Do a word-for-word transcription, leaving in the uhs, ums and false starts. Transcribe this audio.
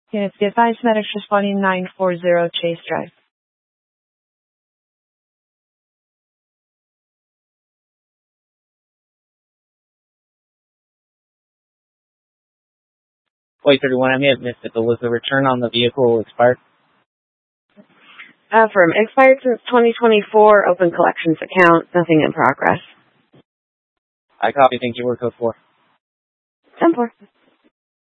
Units be advised, medics responding nine four zero Chase Drive. Flight thirty-one, I may have missed it, but was the return on the vehicle expired? Affirm. Expired since twenty twenty-four. Open collections account. Nothing in progress. I copy. Thank you. Word code four. ten four.